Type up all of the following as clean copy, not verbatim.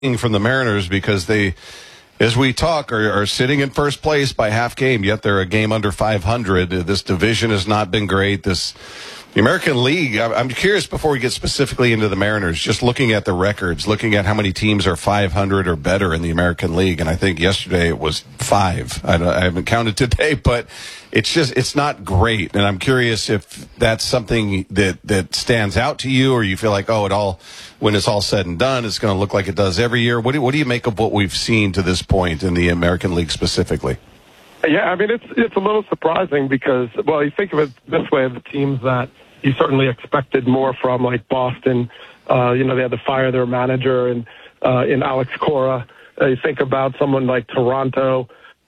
from the Mariners because they, as we talk, are sitting in first place by half game, yet they're a game under 500. This division has not been great. The American League, I'm curious before we get specifically into the Mariners, just looking at the records, looking at how many teams are 500 or better in the American League, and I think yesterday it was 5. I haven't counted today, but it's not great, and I'm curious if that's something that stands out to you, or you feel like, when it's all said and done, it's going to look like it does every year. What do you make of what we've seen to this point in the American League specifically? Yeah, I mean, it's a little surprising because, well, you think of it this way, the teams that you certainly expected more from, like Boston, they had to fire their manager and in Alex Cora. You think about someone like Toronto,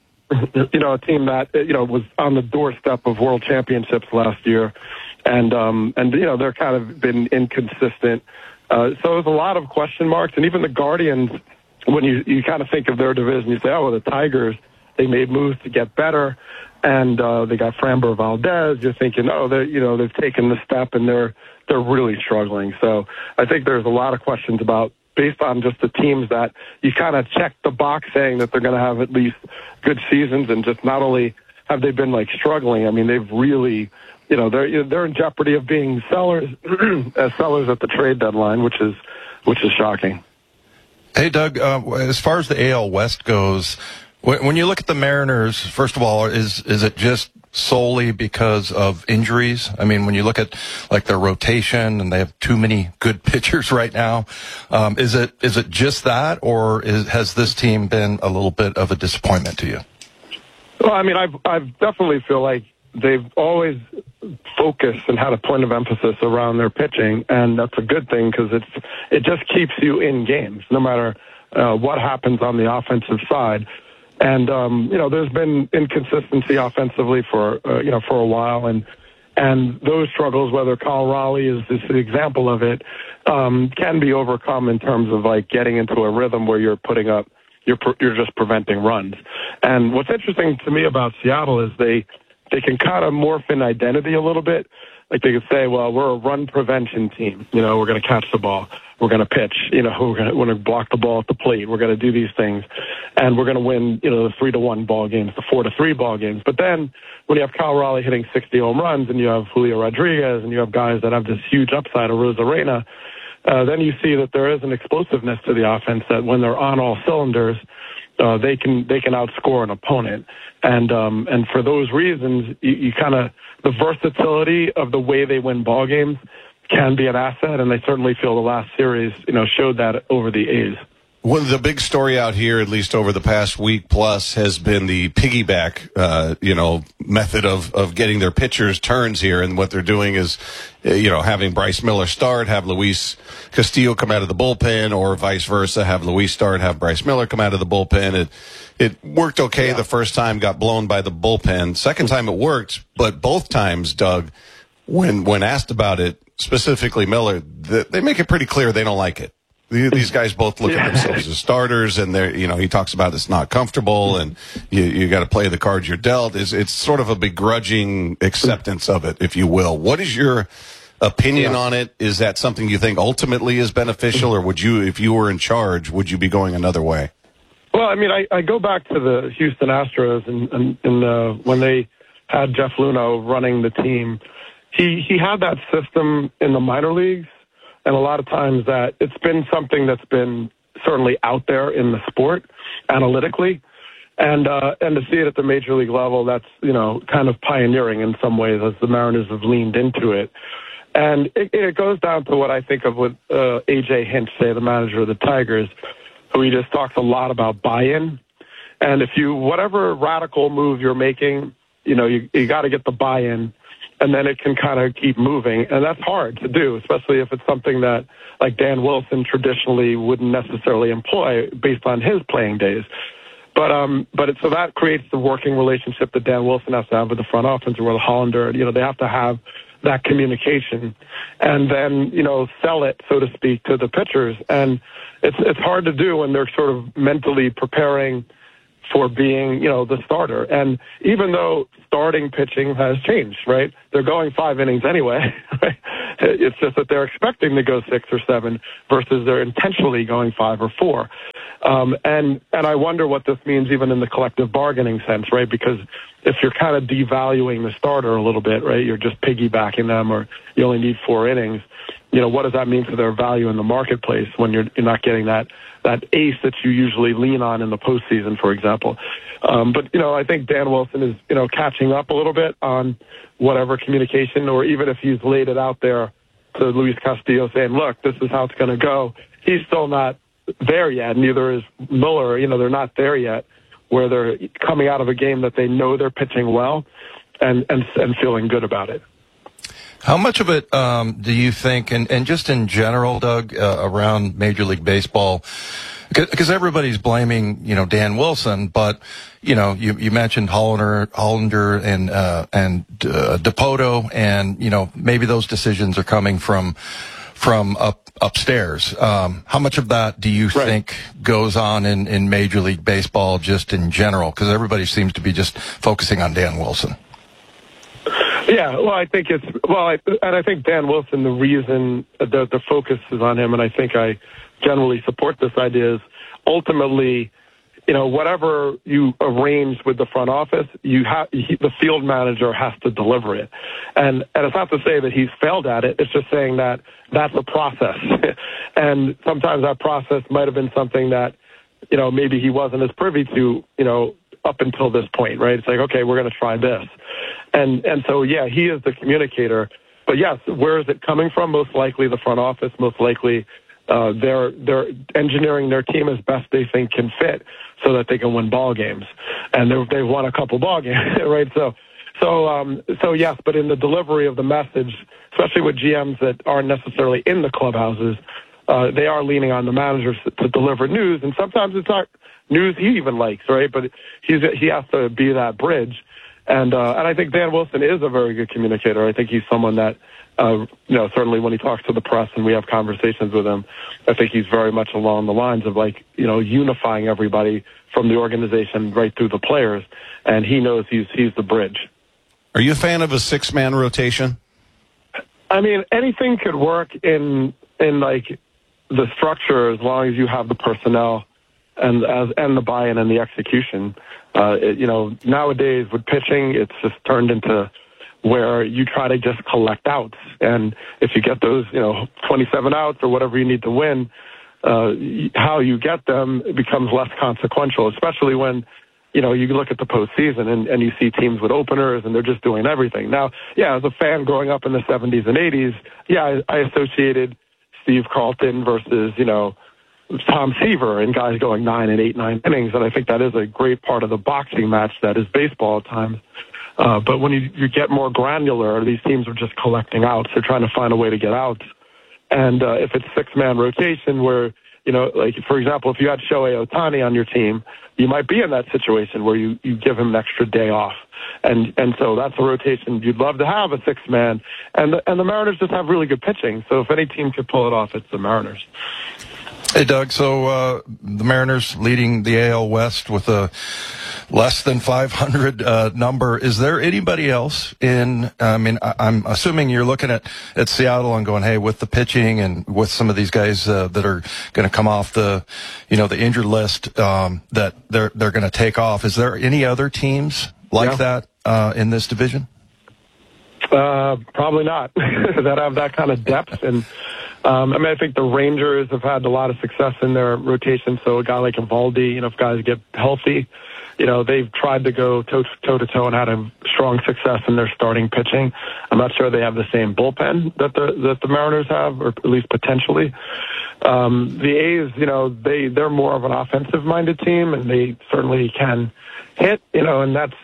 a team that, was on the doorstep of world championships last year. And they're kind of been inconsistent. So there's a lot of question marks. And even the Guardians, when you kind of think of their division, you say, the Tigers, they made moves to get better, and they got Framber Valdez. You're thinking, they've taken the step, and they're really struggling. So I think there's a lot of questions about, based on just the teams that you kind of check the box saying that they're going to have at least good seasons, and just not only have they been struggling, I mean, they've really, they're in jeopardy of being sellers as sellers at the trade deadline, which is shocking. Hey, Doug, as far as the AL West goes, when you look at the Mariners, first of all, is it just solely because of injuries? I mean, when you look at their rotation and they have too many good pitchers right now, is it just that, or has this team been a little bit of a disappointment to you? Well, I mean, I definitely feel like they've always focused and had a point of emphasis around their pitching, and that's a good thing because it just keeps you in games no matter what happens on the offensive side. And, there's been inconsistency offensively for a while. And those struggles, whether Kyle Raleigh is the example of it, can be overcome in terms of getting into a rhythm where you're putting up, you're just preventing runs. And what's interesting to me about Seattle is they can kind of morph in identity a little bit. Like they could say, well, we're a run prevention team. We're going to catch the ball. We're going to pitch. We're going to block the ball at the plate. We're going to do these things. And we're going to win, the 3-1 ball games, the 4-3 ball games. But then when you have Kyle Raleigh hitting 60 home runs and you have Julio Rodriguez and you have guys that have this huge upside of Rosarena, then you see that there is an explosiveness to the offense that when they're on all cylinders, they can outscore an opponent. And for those reasons, you kind of, the versatility of the way they win ball games can be an asset, and they certainly feel the last series, showed that over the A's. Well, the big story out here, at least over the past week plus, has been the piggyback, method of getting their pitchers turns here. And what they're doing is, having Bryce Miller start, have Luis Castillo come out of the bullpen, or vice versa, have Luis start, have Bryce Miller come out of the bullpen. It worked okay the first time, got blown by the bullpen. Second time it worked, but both times, Doug, when asked about it, specifically Miller, they make it pretty clear they don't like it. These guys both look at themselves as starters, and he talks about it's not comfortable, and you got to play the cards you're dealt. It's sort of a begrudging acceptance of it, if you will. What is your opinion on it? Is that something you think ultimately is beneficial, or would you, if you were in charge, would you be going another way? Well, I mean, I go back to the Houston Astros, and when they had Jeff Luhnow running the team, he had that system in the minor leagues. And a lot of times that it's been something that's been certainly out there in the sport analytically. And to see it at the major league level, that's, kind of pioneering in some ways as the Mariners have leaned into it. And it goes down to what I think of with A.J. Hinch, say, the manager of the Tigers, who he just talks a lot about buy-in. And whatever radical move you're making, you got to get the buy-in. And then it can kind of keep moving. And that's hard to do, especially if it's something that, like Dan Wilson traditionally wouldn't necessarily employ based on his playing days. But so that creates the working relationship that Dan Wilson has to have with the front office or with Hollander. They have to have that communication and then, sell it, so to speak, to the pitchers. And it's hard to do when they're sort of mentally preparing for being, the starter. And even though starting pitching has changed, right? They're going 5 innings anyway, right? It's just that they're expecting to go 6 or 7 versus they're intentionally going 5 or 4. And I wonder what this means even in the collective bargaining sense, right? Because if you're kind of devaluing the starter a little bit, right? You're just piggybacking them, or you only need 4 innings. What does that mean for their value in the marketplace when you're not getting that ace that you usually lean on in the postseason, for example? But I think Dan Wilson is, catching up a little bit on whatever communication, or even if he's laid it out there to Luis Castillo saying, look, this is how it's going to go. He's still not there yet. Neither is Miller. They're not there yet, where they're coming out of a game that they know they're pitching well and feeling good about it. How much of it do you think, and just in general, Doug, around Major League Baseball, because everybody's blaming, Dan Wilson, but, you mentioned Hollander and Dipoto, and, maybe those decisions are coming from upstairs. How much of that do you think goes on in Major League Baseball just in general? Because everybody seems to be just focusing on Dan Wilson. Yeah, well, I think I think Dan Wilson, the reason the focus is on him, and I think I generally support this idea, is ultimately, whatever you arrange with the front office, the field manager has to deliver it. And it's not to say that he's failed at it. It's just saying that that's a process. And sometimes that process might have been something that, maybe he wasn't as privy to, up until this point, right? It's like, okay, we're going to try this. And so, yeah, he is the communicator. But yes, where is it coming from? Most likely the front office, most likely they're engineering their team as best they think can fit so that they can win ball games. And they've won a couple ball games, right? So yes, but in the delivery of the message, especially with GMs that aren't necessarily in the clubhouses, they are leaning on the managers to deliver news. And sometimes it's not news he even likes, right? But he has to be that bridge. And I think Dan Wilson is a very good communicator. I think he's someone that, certainly when he talks to the press and we have conversations with him, I think he's very much along the lines of unifying everybody from the organization right through the players. And he knows he's the bridge. Are you a fan of a 6-man rotation? I mean, anything could work in the structure as long as you have the personnel and the buy-in and the execution. Nowadays with pitching, it's just turned into where you try to just collect outs. And if you get those, 27 outs or whatever you need to win, how you get them becomes less consequential, especially when, you look at the postseason and you see teams with openers and they're just doing everything. Now, yeah, as a fan growing up in the 70s and 80s, yeah, I associated Steve Carlton versus, Tom Seaver and guys going 9 and 8, 9 innings. And I think that is a great part of the boxing match that is baseball at times. But when you get more granular, these teams are just collecting outs. They're trying to find a way to get outs. And if it's 6-man rotation where, for example, if you had Shohei Ohtani on your team, you might be in that situation where you give him an extra day off. And so that's a rotation you'd love to have, a 6-man. And the Mariners just have really good pitching. So if any team could pull it off, it's the Mariners. Hey, Doug, so the Mariners leading the AL West with a less than 500 number. Is there anybody else I'm assuming you're looking at Seattle and going, hey, with the pitching and with some of these guys that are going to come off the injured list that they're going to take off. Is there any other teams like that in this division? Probably not that have that kind of depth. And I think the Rangers have had a lot of success in their rotation. So a guy like Eovaldi, if guys get healthy, they've tried to go toe-to-toe and had a strong success in their starting pitching. I'm not sure they have the same bullpen that the Mariners have, or at least potentially. The A's, they're more of an offensive-minded team, and they certainly can hit, and that's,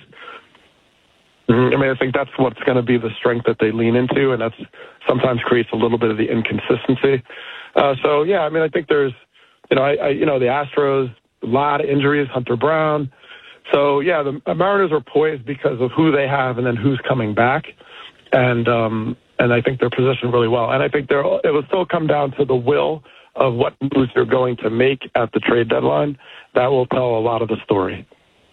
I think that's what's going to be the strength that they lean into, and that's sometimes creates a little bit of the inconsistency. I think there's, the Astros, a lot of injuries, Hunter Brown. So, yeah, the Mariners are poised because of who they have and then who's coming back. And I think they're positioned really well. And I think it will still come down to the will of what moves they're going to make at the trade deadline. That will tell a lot of the story.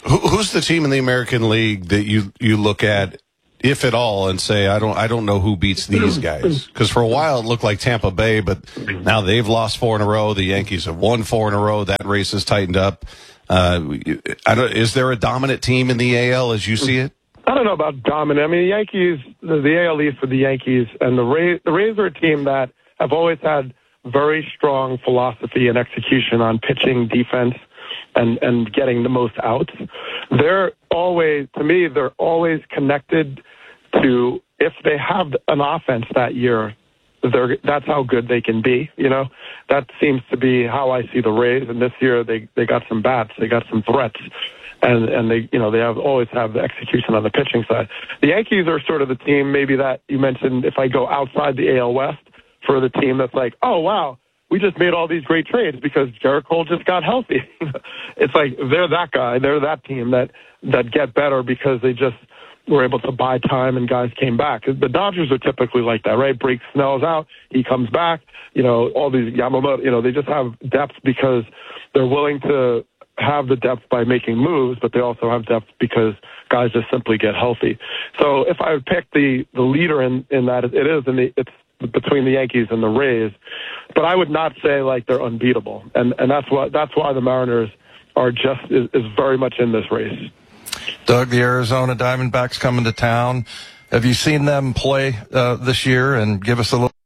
Who's the team in the American League that you look at, if at all, and say, I don't know who beats these guys? Because for a while it looked like Tampa Bay, but now they've lost 4 in a row. The Yankees have won 4 in a row. That race has tightened up. Is there a dominant team in the AL as you see it? I don't know about dominant. I mean, the Yankees, the AL East for the Yankees, and the Rays are a team that have always had very strong philosophy and execution on pitching, defense, and getting the most outs. They're always connected to, if they have an offense that year, that's how good they can be. You know, that seems to be how I see the Rays. And this year they got some bats, they got some threats, and they always have the execution on the pitching side. The Yankees are sort of the team maybe that you mentioned. If I go outside the AL West, for the team that's like, oh wow, we just made all these great trades because Gerrit Cole just got healthy. It's like they're that guy, they're that team that get better because they just were able to buy time and guys came back. The Dodgers are typically like that, right? Blake Snell's out, he comes back. You know, all these Yamamoto, you know, they just have depth because they're willing to have the depth by making moves, but they also have depth because guys just simply get healthy. So if I would pick the leader in that, it's between the Yankees and the Rays, but I would not say like they're unbeatable, and that's why the Mariners are is very much in this race. Doug, the Arizona Diamondbacks coming to town. Have you seen them play this year? And give us a little.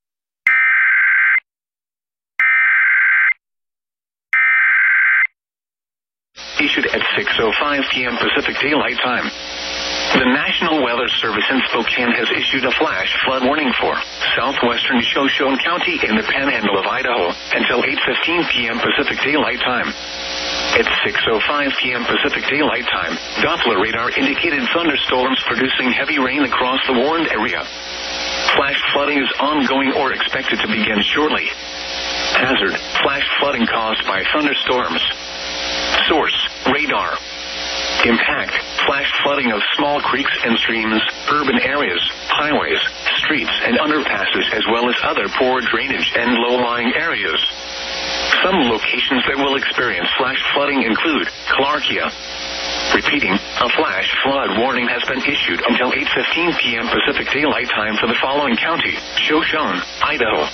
Issued at 6:05 p.m. Pacific Daylight Time. The National Weather Service in Spokane has issued a flash flood warning for southwestern Shoshone County in the panhandle of Idaho until 8:15 p.m. Pacific Daylight Time. At 6:05 p.m. Pacific Daylight Time, Doppler radar indicated thunderstorms producing heavy rain across the warned area. Flash flooding is ongoing or expected to begin shortly. Hazard: flash flooding caused by thunderstorms. Source: radar. Impact: flash flooding of small creeks and streams, urban areas, highways, streets, and underpasses, as well as other poor drainage and low-lying areas. Some locations that will experience flash flooding include Clarkia. Repeating, a flash flood warning has been issued until 8:15 p.m. Pacific Daylight Time for the following county: Shoshone, Idaho.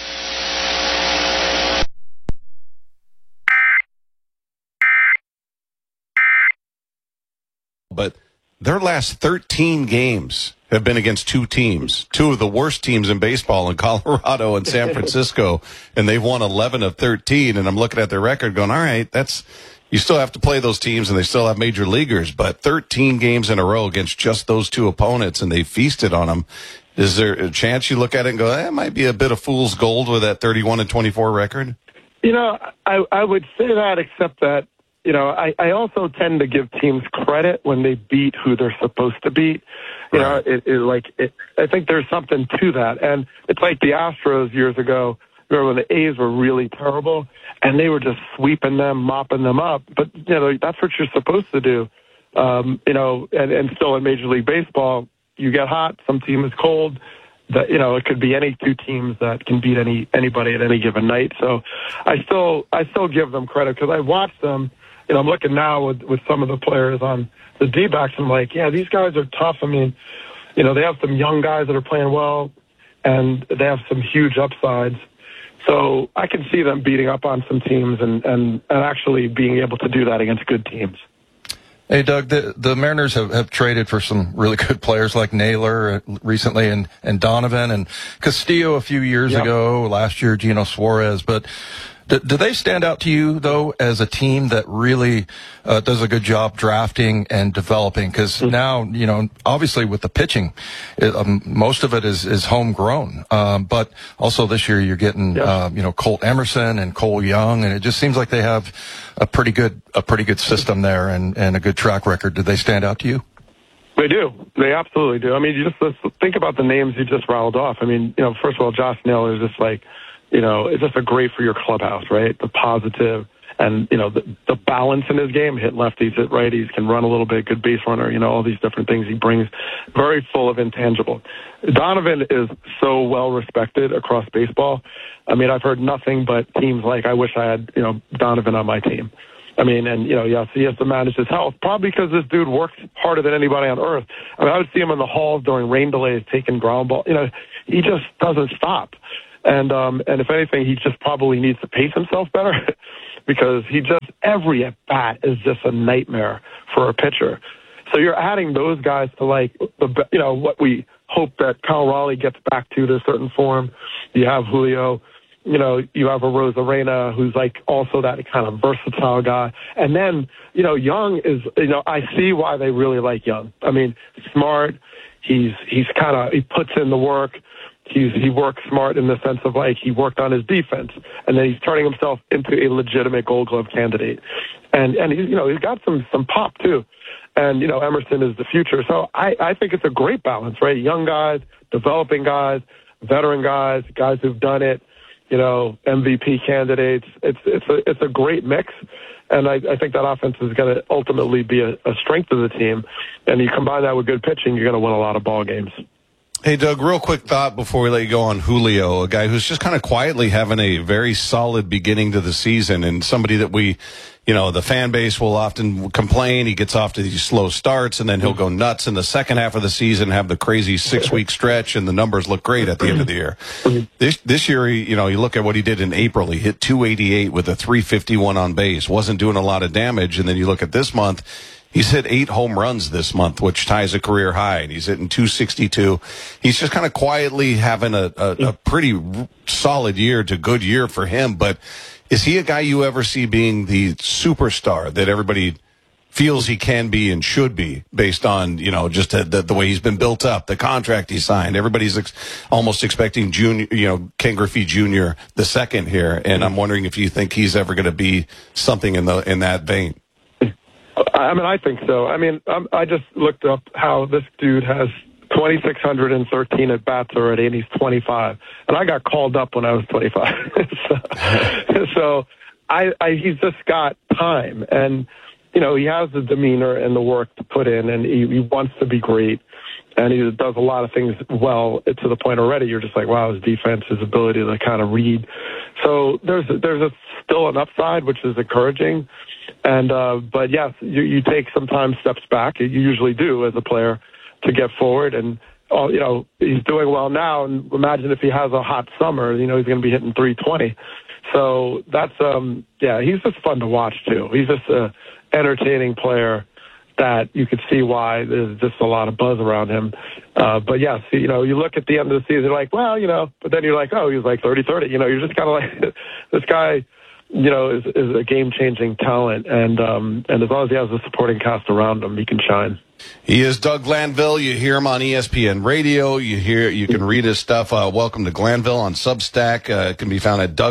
But their last 13 games have been against 2 teams, 2 of the worst teams in baseball in Colorado and San Francisco, and they've won 11 of 13. And I'm looking at their record going, all right, you still have to play those teams and they still have major leaguers, but 13 games in a row against just those 2 opponents, and they feasted on them. Is there a chance you look at it and go, it might be a bit of fool's gold with that 31-24 record? You know, I would say that, except that, you know, I also tend to give teams credit when they beat who they're supposed to beat. You know, I think there's something to that. And it's like the Astros years ago. Remember when the A's were really terrible and they were just sweeping them, mopping them up. But, you know, that's what you're supposed to do. You know, and still in Major League Baseball, you get hot, some team is cold. That, you know, it could be any 2 teams that can beat anybody at any given night. So I still give them credit because I watched them. You know, I'm looking now with some of the players on the D-backs. I'm like, yeah, these guys are tough. I mean, you know, they have some young guys that are playing well, and they have some huge upsides. So I can see them beating up on some teams and actually being able to do that against good teams. Hey, Doug, the Mariners have traded for some really good players like Naylor recently and Donovan and Castillo a few years ago, last year Gino Suarez, but do they stand out to you, though, as a team that really does a good job drafting and developing? Because now, you know, obviously with the pitching, most of it is homegrown. But also this year you're getting, you know, Colt Emerson and Cole Young, and it just seems like they have a pretty good system there and a good track record. Do they stand out to you? They do. They absolutely do. I mean, you just think about the names you just rattled off. I mean, you know, first of all, Josh Naylor is just like, you know, it's just a great for your clubhouse, right? The positive and, you know, the balance in his game, hit lefties, hit righties, can run a little bit, good base runner, you know, all these different things he brings, very full of intangible. Donovan is so well respected across baseball. I mean, I've heard nothing but teams like, I wish I had, you know, Donovan on my team. I mean, and, yes, he has to manage his health, probably because this dude works harder than anybody on earth. I mean, I would see him in the halls during rain delays, taking ground ball. He just doesn't stop. And if anything, he just probably needs to pace himself better because every at-bat is just a nightmare for a pitcher. So you're adding those guys to, what we hope that Kyle Raleigh gets back to a certain form. You have Julio. You have a Rosarena who's also that kind of versatile guy. And then, Young is, I see why they really like Young. I mean, smart. He puts in the work. He works smart in the sense of he worked on his defense, and then he's turning himself into a legitimate Gold Glove candidate. And he's got some pop too. And, Emerson is the future. So I think it's a great balance, right? Young guys, developing guys, veteran guys who've done it. MVP candidates. It's a great mix, and I think that offense is going to ultimately be a strength of the team. And you combine that with good pitching, you're going to win a lot of ball games. Hey, Doug, real quick thought before we let you go on Julio, a guy who's just kind of quietly having a very solid beginning to the season, and somebody that the fan base will often complain. He gets off to these slow starts, and then he'll go nuts in the second half of the season, have the crazy 6-week stretch, and the numbers look great at the end of the year. This year, you look at what he did in April. He hit 288 with a 351 on base. Wasn't doing a lot of damage. And then you look at this month, he's hit 8 home runs this month, which ties a career high, and he's hitting 262. He's just kind of quietly having a pretty solid year to good year for him, but is he a guy you ever see being the superstar that everybody feels he can be and should be based on, just the way he's been built up, the contract he signed? Everybody's almost expecting Ken Griffey Jr. the second here, and I'm wondering if you think he's ever going to be something in that vein. I mean, I think so. I mean, I just looked up how this dude has 2,613 at bats already, and he's 25. And I got called up when I was 25. so he's just got time, and he has the demeanor and the work to put in, and he wants to be great, and he does a lot of things well to the point already you're just like, wow, his defense, his ability to kind of read. So there's still an upside, which is encouraging. And but yes, you take sometimes steps back. You usually do as a player to get forward. And he's doing well now. And imagine if he has a hot summer, he's going to be hitting 320. So that's he's just fun to watch too. He's just a entertaining player that you could see why there's just a lot of buzz around him. But yes, you look at the end of the season, you're like, well, but then you're like, oh, he's like 30-30. You're just kind of like, this guy, is a game-changing talent, and as long as he has a supporting cast around him, he can shine. He is Doug Glanville. You hear him on ESPN Radio. You can read his stuff. Welcome to Glanville on Substack. It can be found at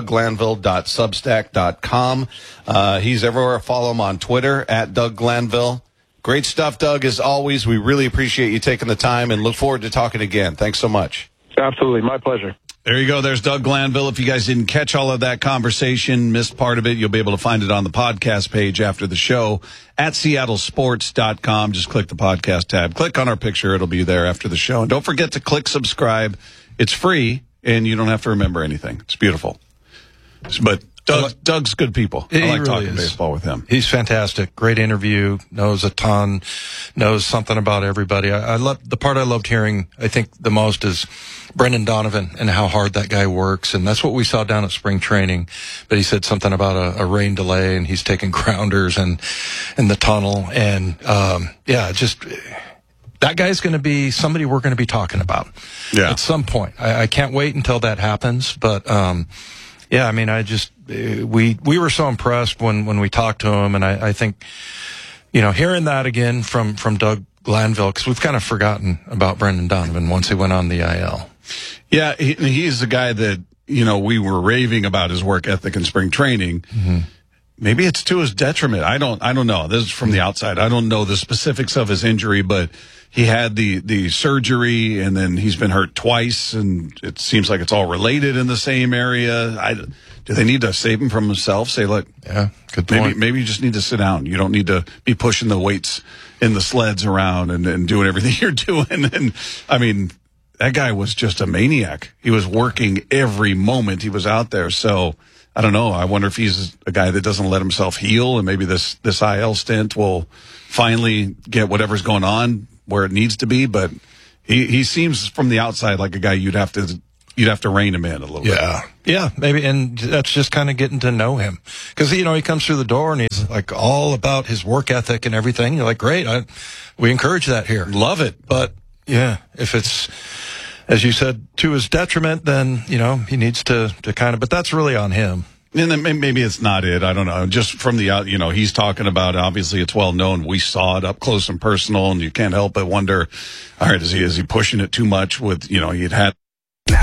DougGlanville.substack.com. He's everywhere. Follow him on Twitter at Doug Glanville. Great stuff, Doug, as always. We really appreciate you taking the time and look forward to talking again. Thanks so much. Absolutely. My pleasure. There you go. There's Doug Glanville. If you guys didn't catch all of that conversation, missed part of it, you'll be able to find it on the podcast page after the show at seattlesports.com. Just click the podcast tab. Click on our picture. It'll be there after the show. And don't forget to click subscribe. It's free, and you don't have to remember anything. It's beautiful. But Doug's good people. I like talking baseball with him. He's fantastic. Great interview. Knows a ton. Knows something about everybody. I love the part I loved hearing, I think, the most is Brendan Donovan and how hard that guy works. And that's what we saw down at spring training. But he said something about a rain delay, and he's taking grounders in the tunnel. And, just that guy's going to be somebody we're going to be talking about at some point. I can't wait until that happens. But, I mean, we were so impressed when we talked to him, and I think, hearing that again from Doug Glanville, because we've kind of forgotten about Brendan Donovan once he went on the IL. Yeah, he's the guy that, we were raving about his work ethic in spring training. Mm-hmm. Maybe it's to his detriment. I don't know. This is from the outside. I don't know the specifics of his injury, but he had the surgery, and then he's been hurt twice, and it seems like it's all related in the same area. Do they need to save him from himself? Say, look, good point. Maybe you just need to sit down. You don't need to be pushing the weights in the sleds around and doing everything you're doing. And I mean, that guy was just a maniac. He was working every moment he was out there. So I don't know. I wonder if he's a guy that doesn't let himself heal, and maybe this IL stint will finally get whatever's going on where it needs to be. But he seems from the outside like a guy you'd have to rein him in a little bit. Yeah, maybe, and that's just kind of getting to know him. Because, he comes through the door and he's like all about his work ethic and everything. You're like, great, we encourage that here. Love it. But, yeah, if it's, as you said, to his detriment, then, he needs to kind of, but that's really on him. And then maybe it's not it. I don't know. Just from the out, he's talking about, obviously it's well known. We saw it up close and personal, and you can't help but wonder, all right, is he pushing it too much with, he'd had